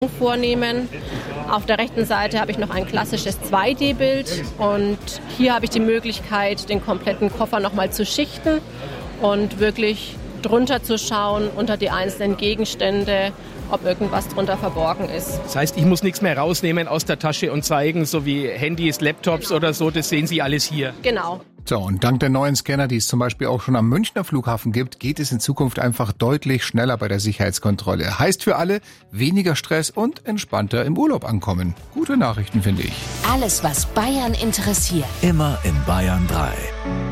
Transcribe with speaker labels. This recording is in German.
Speaker 1: vornehmen. Auf der rechten Seite habe ich noch ein klassisches 2D-Bild und hier habe ich die Möglichkeit, den kompletten Koffer nochmal zu schichten und wirklich drunter zu schauen, unter die einzelnen Gegenstände, ob irgendwas drunter verborgen ist.
Speaker 2: Das heißt, ich muss nichts mehr rausnehmen aus der Tasche und zeigen, so wie Handys, Laptops oder so, das sehen Sie alles hier.
Speaker 1: Genau.
Speaker 3: So, und dank der neuen Scanner, die es zum Beispiel auch schon am Münchner Flughafen gibt, geht es in Zukunft einfach deutlich schneller bei der Sicherheitskontrolle. Heißt für alle, weniger Stress und entspannter im Urlaub ankommen. Gute Nachrichten, finde ich.
Speaker 4: Alles, was Bayern interessiert.
Speaker 5: Immer in Bayern 3.